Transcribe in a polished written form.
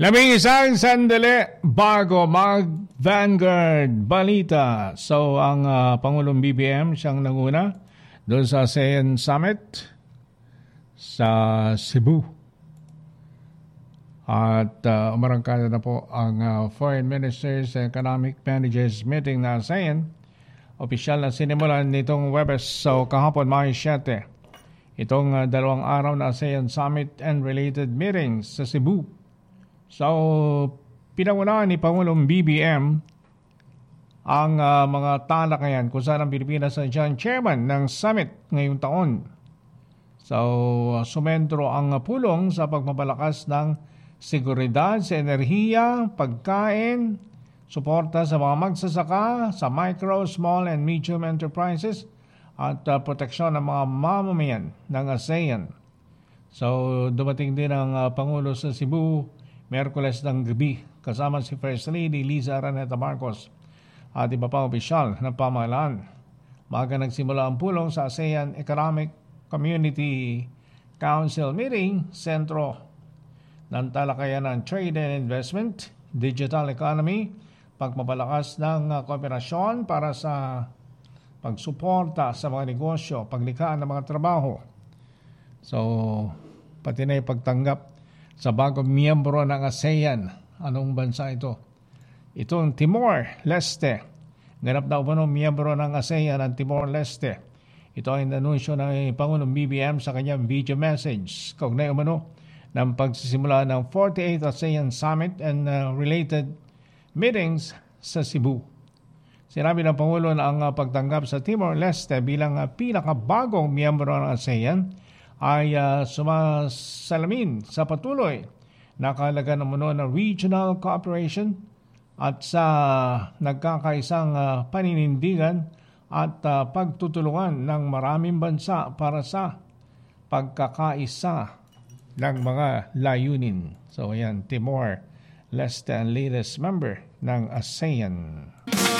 Labing isang sandali bago mag-Vanguard Balita. So, ang Pangulong BBM siyang nanguna doon sa ASEAN Summit sa Cebu. At umarangkada na po ang Foreign Ministers and Economic Managers Meeting na ASEAN. Opisyal na sinimulan nitong Webes so kahapon Mayo 7. Itong 2 araw na ASEAN Summit and related meetings sa Cebu. So, pinangunahan ni Pangulong BBM ang mga talakayan kung saan ang Pilipinas ay chairman ng summit ngayong taon. So, sumentro ang pulong sa pagpapalakas ng seguridad sa enerhiya, pagkain, suporta sa mga magsasaka, sa micro, small and medium enterprises at proteksyon ng mga mamamayan ng ASEAN. So, dumating din ang Pangulo sa Cebu Miyerkules ng gabi kasama si First Lady Liza Araneta Marcos at iba pang opisyal ng pamahalaan. Maaga nagsimula ang pulong sa ASEAN Economic Community Council meeting, sentro ng talakayan ng trade and investment, digital economy, pagpapalakas ng kooperasyon para sa pagsuporta sa mga negosyo, paglikha ng mga trabaho. So, pati na pagtanggap sa bagong miyembro ng ASEAN. Anong bansa ito? Itong Timor-Leste. Ganap na umano miyembro ng ASEAN ang Timor-Leste. Ito ay nanunsyo ng Pangulong BBM sa kanyang video message. Kaugnay umano ng pagsisimula ng 48th ASEAN Summit and related meetings sa Cebu. Sinabi ng Pangulo na ang pagtanggap sa Timor-Leste bilang pinakabagong miyembro ng ASEAN ay sumasalamin sa patuloy na kahalaga ng regional cooperation at sa nagkakaisang paninindigan at pagtutulungan ng maraming bansa para sa pagkakaisa ng mga layunin. So ayan, Timor-Leste ang latest member ng ASEAN.